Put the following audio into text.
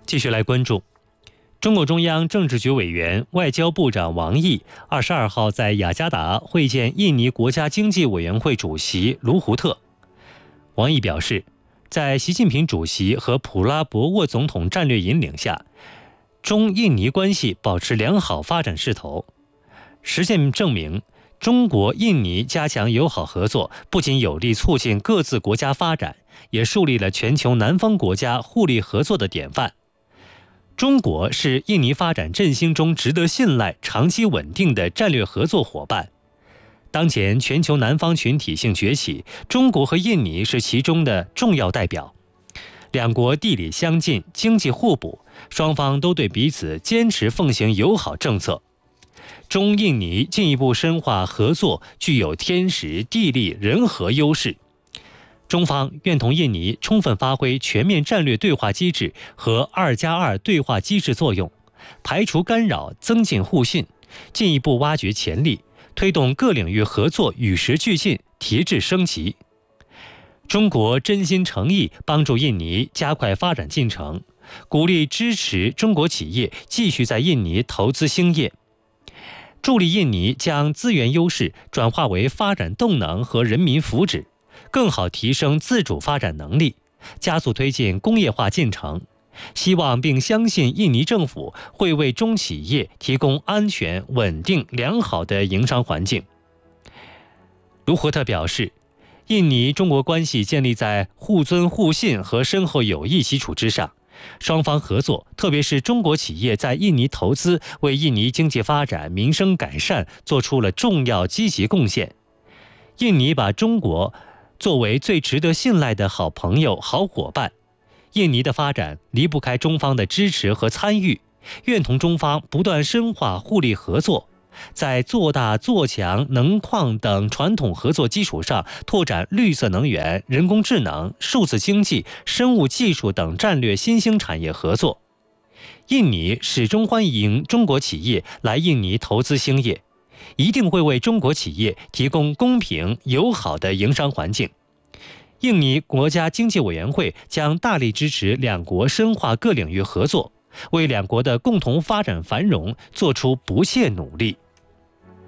继续来关注，中共中央政治局委员、外交部长王毅22号在雅加达会见印尼国家经济委员会主席卢胡特。王毅表示，在习近平主席和普拉博沃总统战略引领下，中印尼关系保持良好发展势头。实践证明，中国印尼加强友好合作，不仅有力促进各自国家发展，也树立了全球南方国家互利合作的典范。中国是印尼发展振兴中值得信赖、长期稳定的战略合作伙伴。当前全球南方群体性崛起，中国和印尼是其中的重要代表。两国地理相近，经济互补，双方都对彼此坚持奉行友好政策。中印尼进一步深化合作，具有天时、地利、人和优势。中方愿同印尼充分发挥全面战略对话机制和2+2对话机制作用，排除干扰，增进互信，进一步挖掘潜力，推动各领域合作与时俱进，提质升级。中国真心诚意帮助印尼加快发展进程，鼓励支持中国企业继续在印尼投资兴业，助力印尼将资源优势转化为发展动能和人民福祉，更好提升自主发展能力，加速推进工业化进程。希望并相信印尼政府会为中企业提供安全、稳定、良好的营商环境。卢胡特表示，印尼中国关系建立在互尊互信和深厚友谊基础之上，双方合作，特别是中国企业在印尼投资，为印尼经济发展、民生改善做出了重要积极贡献。印尼把中国作为最值得信赖的好朋友、好伙伴，印尼的发展离不开中方的支持和参与，愿同中方不断深化互利合作，在做大做强能矿等传统合作基础上，拓展绿色能源、人工智能、数字经济、生物技术等战略新兴产业合作。印尼始终欢迎中国企业来印尼投资兴业，一定会为中国企业提供公平友好的营商环境。印尼国家经济委员会将大力支持两国深化各领域合作，为两国的共同发展繁荣做出不懈努力。